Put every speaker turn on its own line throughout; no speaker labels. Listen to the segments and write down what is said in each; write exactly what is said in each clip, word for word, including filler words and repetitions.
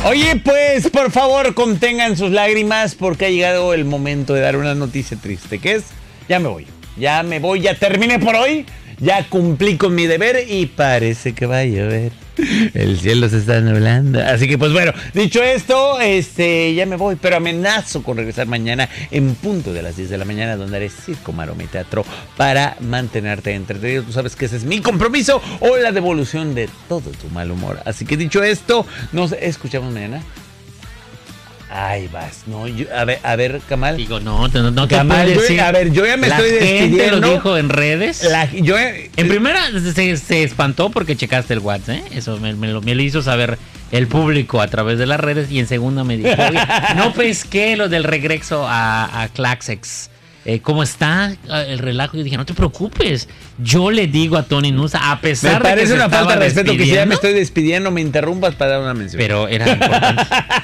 Oye, pues, por favor, contengan sus lágrimas porque ha llegado el momento de dar una noticia triste, que es, ya me voy, ya me voy, ya terminé por hoy, ya cumplí con mi deber y parece que va a llover. El cielo se está nublando. Así que, pues bueno, dicho esto, este, ya me voy, pero amenazo con regresar mañana en punto de las diez de la mañana, donde haré circo, maroma y teatro para mantenerte entretenido. Tú sabes que ese es mi compromiso o la devolución de todo tu mal humor. Así que, dicho esto, nos escuchamos mañana. Ay, vas, no, yo, a ver, a ver, Kamal.
Digo, no, no, no te
Kamal,
puedes
yo,
decir.
a ver, yo ya me
La
estoy despidiendo.
gente lo dijo en redes.
La, yo, eh,
en primera se, se espantó porque checaste el WhatsApp, ¿eh? Eso me, me, lo, me lo hizo saber el público a través de las redes. Y en segunda me dijo, oye, no pesqué lo del regreso a, a Claxex. Eh, ¿Cómo está el relajo? Yo dije, no te preocupes. Yo le digo a Tony Nusa, a pesar
me
de que
parece
se
una falta de respeto que si ya me
despidiendo,
estoy despidiendo me interrumpas para dar una mención.
pero era importante.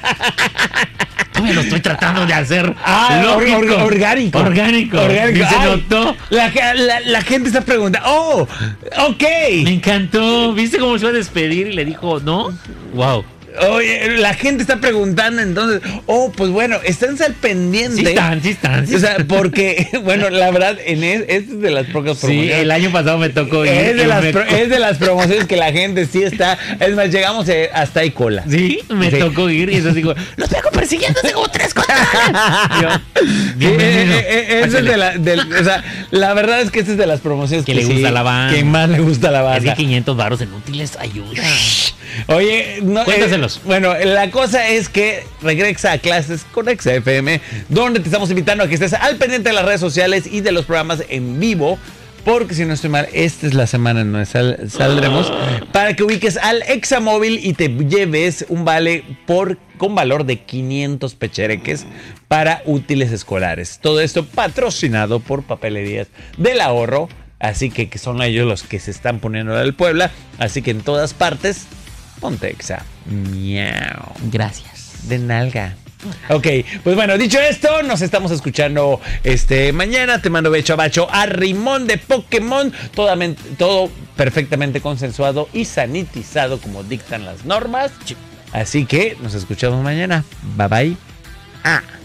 Me lo estoy tratando de hacer
Ah,
lógico.
or, or, orgánico.
Orgánico.
Orgánico.
Y se
Ay,
notó.
La, la, la gente está preguntando. ¡Oh! ¡Ok!
Me encantó. ¿Viste cómo se iba a despedir? Y le dijo, ¿no? ¡Wow!
Oye, la gente está preguntando entonces. Oh, pues bueno, están al pendiente.
Sí están, sí están. Sí
o sea,
están.
porque, bueno, la verdad, en es, es de las pocas promociones.
Sí, el año pasado me tocó ir.
Es de,
y
las
me-
pro, es de las promociones que la gente sí está. Es más, llegamos eh, hasta ahí cola.
Sí, me
Sí.
tocó ir y eso digo, los vengo persiguiendo hace como tres cuadras. Yo,
Sí,
bienvenido.
eh, eh, esa es de la, del- o sea, la verdad es que esta es de las promociones
Que le gusta a la banda.
Que más le gusta a la
Es
banda.
que quinientos varos en útiles ayuda.
Oye, no,
Cuéntaselos.
eh, bueno, la cosa es que regresa a clases con Exa F M, donde te estamos invitando a que estés al pendiente de las redes sociales y de los programas en vivo. Porque si no estoy mal, esta es la semana en donde sal, saldremos para que ubiques al Examóvil y te lleves un vale por con valor de quinientos pechereques para útiles escolares. Todo esto patrocinado por Papelerías del Ahorro. Así que, que son ellos los que se están poniendo del Puebla. Así que en todas partes, ponte Exa. Miau.
Gracias.
De nalga. Ok, pues bueno, dicho esto, nos estamos escuchando este mañana. Te mando becho a bacho a Rimón de Pokémon. Toda, todo perfectamente consensuado y sanitizado como dictan las normas. Así que nos escuchamos mañana. Bye bye. Ah.